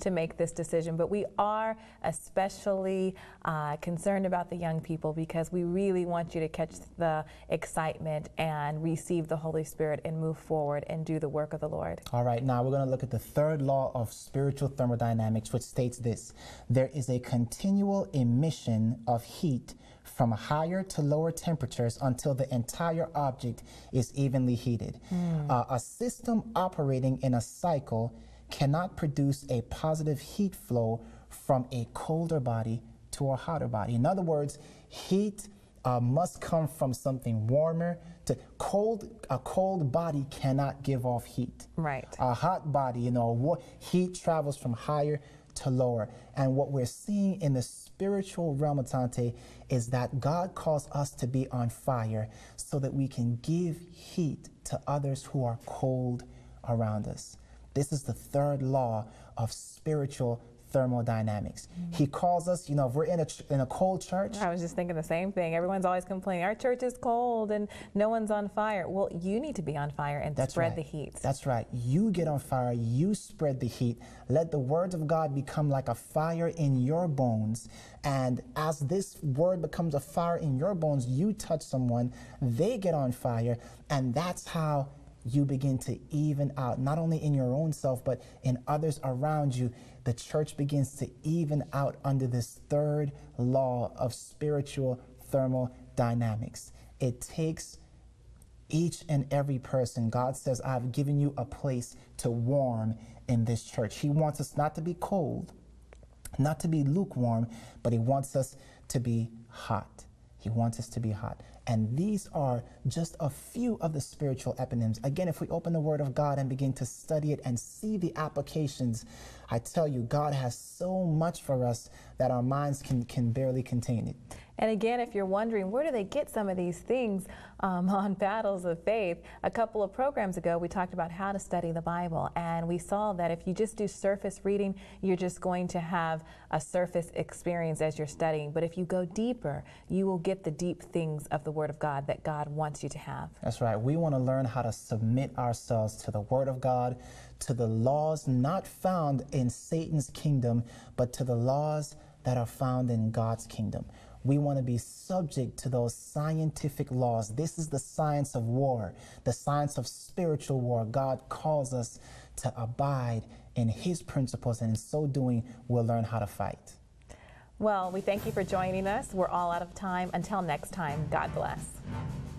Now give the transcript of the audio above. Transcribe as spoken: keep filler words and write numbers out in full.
to make this decision. But we are especially uh, concerned about the young people because we really want you to catch the excitement and receive the Holy Spirit and move forward and do the work of the Lord. All right, now we're going to look at the third law of spiritual thermodynamics, which states this: there is a continual emission of heat from higher to lower temperatures until the entire object is evenly heated. Mm. Uh, a system operating in a cycle cannot produce a positive heat flow from a colder body to a hotter body. In other words, heat uh, must come from something warmer. To cold, a cold body cannot give off heat. Right. A hot body, you know, heat travels from higher to lower. And what we're seeing in the spiritual realm, Atante, is that God calls us to be on fire so that we can give heat to others who are cold around us. This is the third law of spiritual thermodynamics. Mm-hmm. He calls us, you know, if we're in a, in a cold church. I was just thinking the same thing. Everyone's always complaining, our church is cold and no one's on fire. Well, you need to be on fire and That's spread right. the heat. That's right. You get on fire, you spread the heat. Let the word of God become like a fire in your bones. And as this word becomes a fire in your bones, you touch someone, they get on fire, and that's how you begin to even out, not only in your own self, but in others around you. The church begins to even out under this third law of spiritual thermodynamics. It takes each and every person. God says, I've given you a place to warm in this church. He wants us not to be cold, not to be lukewarm, but he wants us to be hot. He wants us to be hot. And these are just a few of the spiritual eponyms. Again, if we open the Word of God and begin to study it and see the applications, I tell you, God has so much for us that our minds can, can barely contain it. And again, if you're wondering, where do they get some of these things um, on Battles of Faith? A couple of programs ago, we talked about how to study the Bible. And we saw that if you just do surface reading, you're just going to have a surface experience as you're studying. But if you go deeper, you will get the deep things of the Word of God that God wants you to have. That's right. We want to learn how to submit ourselves to the Word of God, to the laws not found in Satan's kingdom, but to the laws that are found in God's kingdom. We want to be subject to those scientific laws. This is the science of war, the science of spiritual war. God calls us to abide in his principles, and in so doing, we'll learn how to fight. Well, we thank you for joining us. We're all out of time. Until next time, God bless.